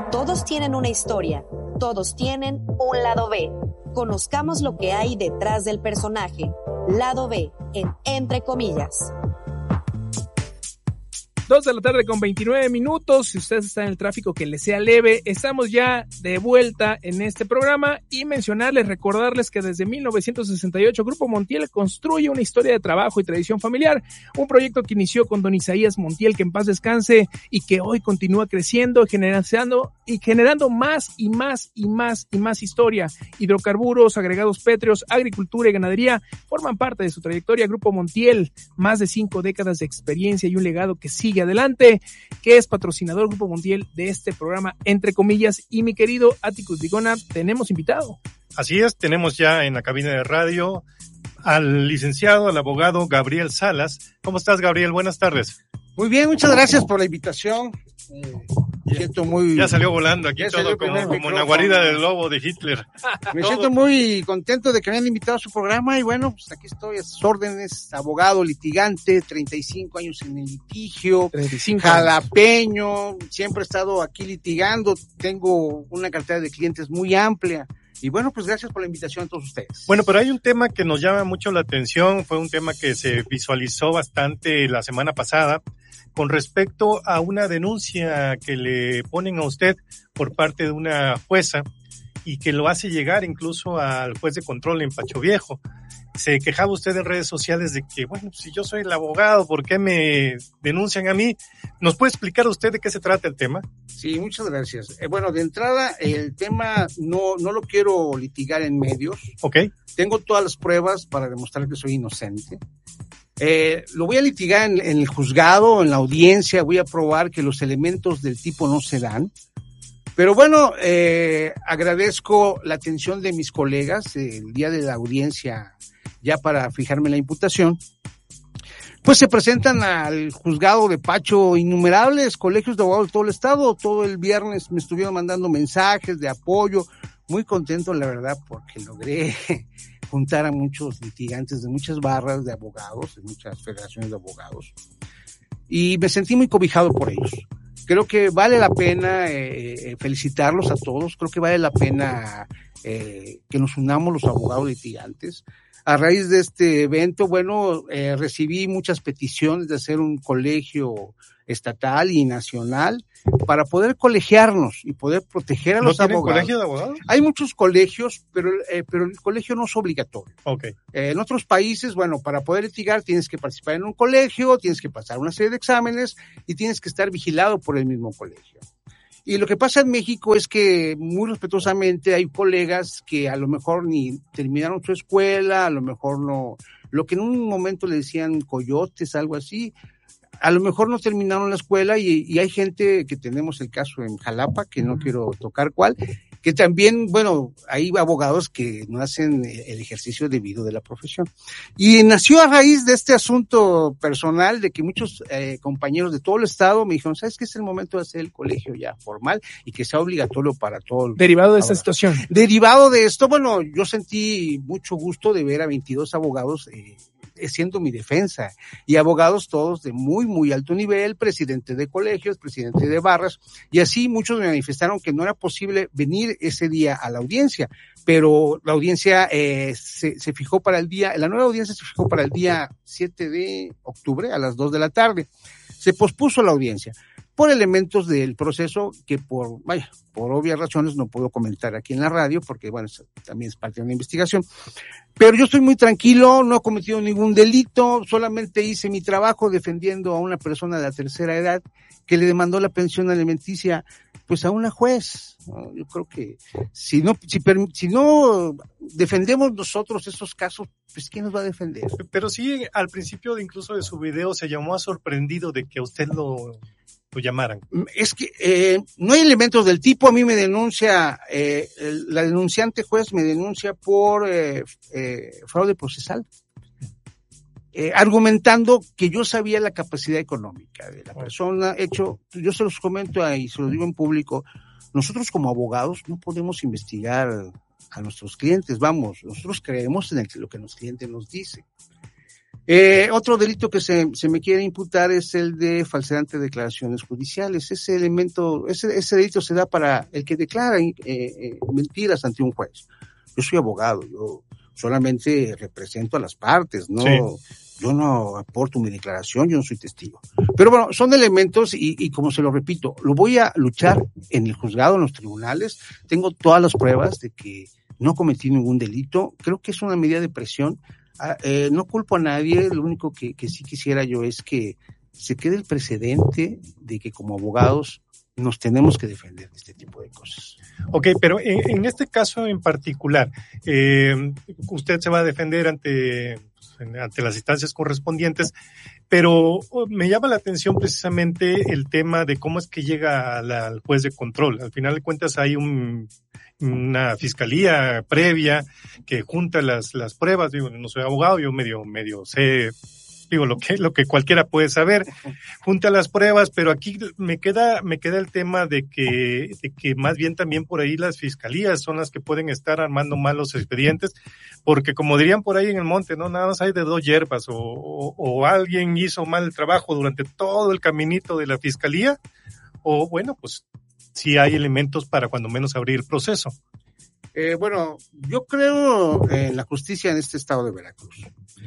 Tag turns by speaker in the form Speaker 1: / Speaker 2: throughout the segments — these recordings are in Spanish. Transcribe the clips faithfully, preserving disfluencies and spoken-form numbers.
Speaker 1: Todos tienen una historia, todos tienen un lado B. Conozcamos lo que hay detrás del personaje. Lado B, en Entre Comillas.
Speaker 2: Dos de la tarde con veintinueve minutos, si ustedes están en el tráfico, que les sea leve. Estamos ya de vuelta en este programa y mencionarles, recordarles que desde mil novecientos sesenta y ocho Grupo Montiel construye una historia de trabajo y tradición familiar, un proyecto que inició con don Isaías Montiel, que en paz descanse, y que hoy continúa creciendo, generando y generando más y más y más y más historia. Hidrocarburos, agregados pétreos, agricultura y ganadería forman parte de su trayectoria. Grupo Montiel, más de cinco décadas de experiencia y un legado que sigue adelante, que es patrocinador Grupo Montiel de este programa Entre Comillas. Y mi querido Atticus Vigona, tenemos invitado.
Speaker 3: Así es, tenemos ya en la cabina de radio al licenciado, al abogado Gabriel Salas. ¿Cómo estás, Gabriel? Buenas tardes.
Speaker 4: Muy bien, muchas gracias por la invitación. Eh, me siento muy...
Speaker 3: Ya salió volando aquí todo como, como en la guarida del lobo de Hitler.
Speaker 4: Me siento muy contento de que me hayan invitado a su programa y bueno, pues aquí estoy a sus órdenes, abogado, litigante, treinta y cinco años en el litigio,
Speaker 2: treinta y cinco
Speaker 4: jalapeño, siempre he estado aquí litigando, tengo una cartera de clientes muy amplia. Y bueno, pues gracias por la invitación a todos ustedes.
Speaker 3: Bueno, pero hay un tema que nos llama mucho la atención, fue un tema que se visualizó bastante la semana pasada, con respecto a una denuncia que le ponen a usted por parte de una jueza y que lo hace llegar incluso al juez de control en Pacho Viejo. Se quejaba usted en redes sociales de que, bueno, si yo soy el abogado, ¿por qué me denuncian a mí? ¿Nos puede explicar usted de qué se trata el tema?
Speaker 4: Sí, muchas gracias. Eh, bueno, de entrada, el tema no, no lo quiero litigar en medios.
Speaker 3: Ok.
Speaker 4: Tengo todas las pruebas para demostrar que soy inocente. Eh, lo voy a litigar en, en el juzgado, en la audiencia, voy a probar que los elementos del tipo no se dan. Pero bueno, eh, agradezco la atención de mis colegas eh, el día de la audiencia, ya para fijarme la imputación. Pues se presentan al juzgado de Pacho innumerables colegios de abogados de todo el estado. Todo el viernes me estuvieron mandando mensajes de apoyo. Muy contento, la verdad, porque logré juntar a muchos litigantes de muchas barras de abogados, de muchas federaciones de abogados. Y me sentí muy cobijado por ellos. Creo que vale la pena eh, felicitarlos a todos. Creo que vale la pena eh, que nos unamos los abogados litigantes. A raíz de este evento, bueno, eh, recibí muchas peticiones de hacer un colegio estatal y nacional para poder colegiarnos y poder proteger a los abogados.
Speaker 3: ¿No tienen colegio de abogados?
Speaker 4: Hay muchos colegios, pero, eh, pero el colegio no es obligatorio.
Speaker 3: Okay.
Speaker 4: Eh, en otros países, bueno, para poder litigar tienes que participar en un colegio, tienes que pasar una serie de exámenes y tienes que estar vigilado por el mismo colegio. Y lo que pasa en México es que, muy respetuosamente, hay colegas que a lo mejor ni terminaron su escuela, a lo mejor no, lo que en un momento le decían coyotes, algo así, a lo mejor no terminaron la escuela y, y hay gente, que tenemos el caso en Jalapa, que no quiero tocar cuál, que también, bueno, hay abogados que no hacen el ejercicio debido de la profesión. Y nació a raíz de este asunto personal de que muchos eh, compañeros de todo el estado me dijeron, ¿sabes qué? Es el momento de hacer el colegio ya formal y que sea obligatorio para todos.
Speaker 2: Derivado de esta situación.
Speaker 4: Derivado de esto, bueno, yo sentí mucho gusto de ver a veintidós abogados eh, siendo mi defensa, y abogados todos de muy, muy alto nivel, presidente de colegios, presidente de barras, y así muchos me manifestaron que no era posible venir ese día a la audiencia, pero la audiencia eh, se, se fijó para el día, la nueva audiencia se fijó para el día siete de octubre a las dos de la tarde. Se pospuso la audiencia por elementos del proceso que por, vaya, por obvias razones no puedo comentar aquí en la radio, porque bueno, también es parte de una investigación. Pero yo estoy muy tranquilo, no he cometido ningún delito, solamente hice mi trabajo defendiendo a una persona de la tercera edad que le demandó la pensión alimenticia, pues a una juez, ¿no? Yo creo que si no, si, si no defendemos nosotros esos casos, pues ¿quién nos va a defender?
Speaker 3: Pero sí, al principio de incluso de su video se llamó a sorprendido de que a usted lo... lo llamaran.
Speaker 4: Es que eh, no hay elementos del tipo. A mí me denuncia, eh, el, la denunciante juez me denuncia por eh, eh, fraude procesal, eh, argumentando que yo sabía la capacidad económica de la persona. Hecho, yo se los comento y se los digo en público, nosotros como abogados no podemos investigar a nuestros clientes, vamos, nosotros creemos en el, lo que los clientes nos dicen. Eh, otro delito que se, se me quiere imputar es el de falsedad ante declaraciones judiciales. Ese elemento, ese, ese delito se da para el que declara eh, eh, mentiras ante un juez. Yo soy abogado, yo solamente represento a las partes, no, sí. Yo no aporto mi declaración, yo no soy testigo. Pero bueno, son elementos y, y como se lo repito, lo voy a luchar en el juzgado, en los tribunales. Tengo todas las pruebas de que no cometí ningún delito. Creo que es una medida de presión. Ah, eh, no culpo a nadie, lo único que, que sí quisiera yo es que se quede el precedente de que como abogados nos tenemos que defender de este tipo de cosas.
Speaker 3: Ok, pero en, en este caso en particular, eh, usted se va a defender ante, ante las instancias correspondientes, pero me llama la atención precisamente el tema de cómo es que llega la, al juez de control. Al final de cuentas hay un... una fiscalía previa que junta las las pruebas. Digo, no soy abogado, yo medio medio sé, digo, lo que lo que cualquiera puede saber, junta las pruebas, pero aquí me queda me queda el tema de que de que más bien también por ahí las fiscalías son las que pueden estar armando mal los expedientes, porque como dirían por ahí en el monte, no, nada más hay de dos hierbas, o, o, o alguien hizo mal el trabajo durante todo el caminito de la fiscalía, o bueno, pues si hay elementos para cuando menos abrir el proceso.
Speaker 4: Eh, bueno, yo creo en la justicia en este estado de Veracruz.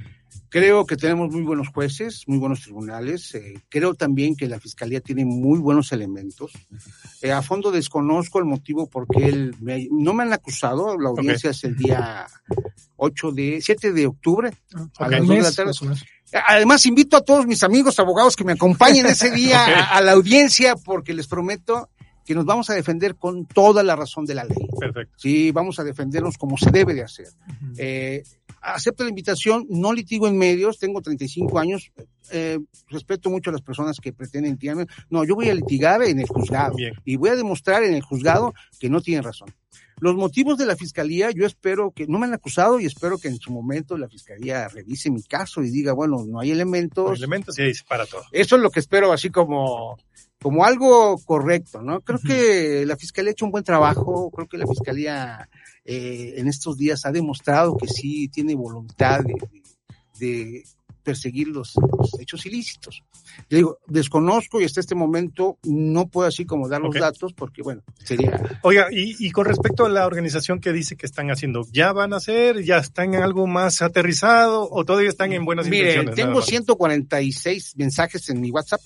Speaker 4: Creo que tenemos muy buenos jueces, muy buenos tribunales. Eh, creo también que la fiscalía tiene muy buenos elementos. Eh, a fondo desconozco el motivo por qué él me, no me han acusado. La audiencia okay. es el día ocho de, siete de octubre, okay. a las dos de la tarde. Además, invito a todos mis amigos abogados que me acompañen ese día okay. a, a la audiencia, porque les prometo que nos vamos a defender con toda la razón de la ley.
Speaker 3: Perfecto.
Speaker 4: Sí, vamos a defendernos como se debe de hacer. Uh-huh. Eh, acepto la invitación, no litigo en medios, tengo treinta y cinco años, eh, respeto mucho a las personas que pretenden litigarme. No, yo voy a litigar en el juzgado. Bien. Y voy a demostrar en el juzgado que no tienen razón. Los motivos de la fiscalía, yo espero que, no me han acusado y espero que en su momento la fiscalía revise mi caso y diga, bueno, no hay elementos. No hay
Speaker 3: elementos y ahí se para todo.
Speaker 4: Eso es lo que espero, así como... como algo correcto, ¿no? Creo que la Fiscalía ha hecho un buen trabajo, creo que la Fiscalía eh, en estos días ha demostrado que sí tiene voluntad de, de, de perseguir los, los hechos ilícitos. Yo digo, desconozco y hasta este momento no puedo así como dar los okay. datos porque, bueno, sería...
Speaker 3: Oiga, y, y con respecto a la organización que dice que están haciendo, ¿ya van a hacer? ¿Ya están en algo más aterrizado o todavía están en buenas
Speaker 4: Mire,
Speaker 3: intenciones?
Speaker 4: Mire, tengo ciento cuarenta y seis mensajes en mi WhatsApp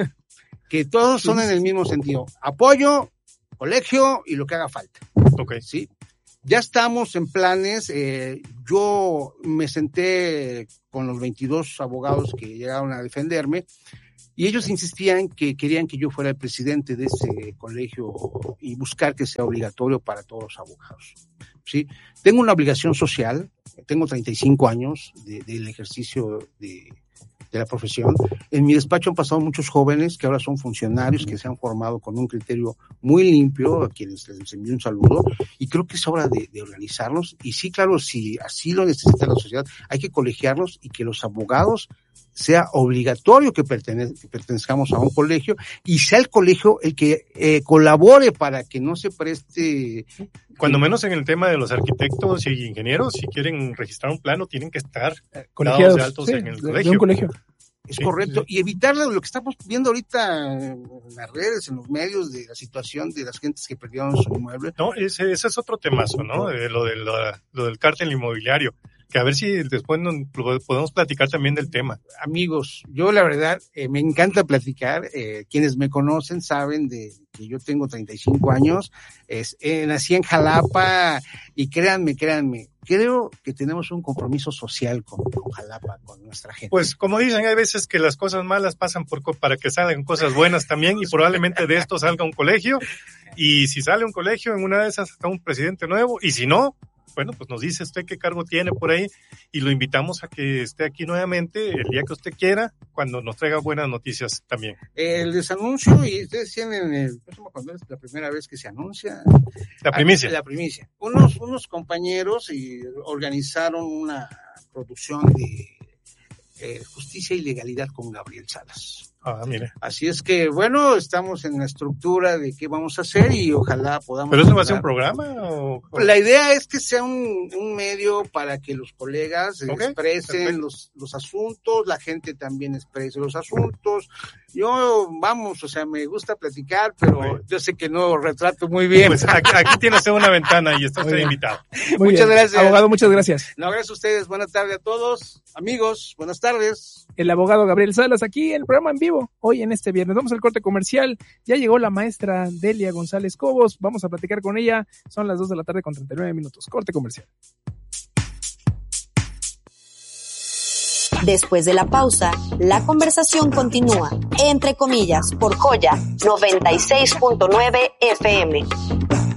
Speaker 4: que todos son en el mismo sentido. Apoyo, colegio y lo que haga falta.
Speaker 3: Ok.
Speaker 4: Sí. Ya estamos en planes. Eh, yo me senté con los veintidós abogados que llegaron a defenderme y ellos insistían que querían que yo fuera el presidente de ese colegio y buscar que sea obligatorio para todos los abogados. Sí. Tengo una obligación social. Tengo treinta y cinco años de, del ejercicio de... de la profesión. En mi despacho han pasado muchos jóvenes que ahora son funcionarios, que se han formado con un criterio muy limpio, a quienes les envío un saludo, y creo que es hora de, de organizarlos. Y sí, claro, si así lo necesita la sociedad, hay que colegiarlos y que los abogados sea obligatorio que, pertene- que pertenezcamos a un colegio y sea el colegio el que eh, colabore para que no se preste...
Speaker 3: Cuando menos en el tema de los arquitectos y ingenieros, si quieren registrar un plano, tienen que estar colegiados de altos sí, en el
Speaker 2: de,
Speaker 3: colegio.
Speaker 2: De un colegio.
Speaker 4: Es sí, correcto. Sí. Y evitar lo que estamos viendo ahorita en las redes, en los medios, de la situación de las gentes que perdieron su inmueble.
Speaker 3: No, ese, ese es otro temazo, ¿no? De lo, de lo, lo del cártel inmobiliario. Que a ver si después nos podemos platicar también del tema.
Speaker 4: Amigos, yo la verdad eh, me encanta platicar. Eh, quienes me conocen saben de que yo tengo treinta y cinco años. Es, eh, nací en Jalapa y créanme, créanme, creo que tenemos un compromiso social con, con Jalapa, con nuestra gente.
Speaker 3: Pues como dicen, hay veces que las cosas malas pasan por para que salgan cosas buenas también y probablemente de esto salga un colegio. Y si sale un colegio, en una de esas está un presidente nuevo y si no, bueno, pues nos dice usted qué cargo tiene por ahí y lo invitamos a que esté aquí nuevamente el día que usted quiera, cuando nos traiga buenas noticias también.
Speaker 4: El desanuncio, y ustedes tienen el próximo cuando es la primera vez que se anuncia.
Speaker 3: La primicia.
Speaker 4: La primicia. Unos, unos compañeros y organizaron una producción de eh, Justicia y Legalidad con Gabriel Salas.
Speaker 3: Ah, mire.
Speaker 4: Así es que, bueno, estamos en la estructura de qué vamos a hacer y ojalá podamos...
Speaker 3: ¿Pero eso va a ser un programa? O...
Speaker 4: La idea es que sea un, un medio para que los colegas
Speaker 3: okay,
Speaker 4: expresen los, los asuntos, la gente también exprese los asuntos. Yo, vamos, o sea, me gusta platicar, pero bueno, yo sé que no retrato muy bien.
Speaker 3: Pues aquí, aquí tiene usted una ventana y está usted invitado.
Speaker 2: Muy muchas bien. gracias. Abogado, muchas gracias.
Speaker 4: No, gracias a ustedes. Buenas tardes a todos. Amigos, buenas tardes.
Speaker 2: El abogado Gabriel Salas aquí en el programa en vivo, hoy en este viernes. Vamos al corte comercial. Ya llegó la maestra Delia González Cobos. Vamos a platicar con ella. Son las dos de la tarde con treinta y nueve minutos. Corte comercial.
Speaker 1: Después de la pausa, la conversación continúa, entre comillas, por Joya noventa y seis punto nueve F M.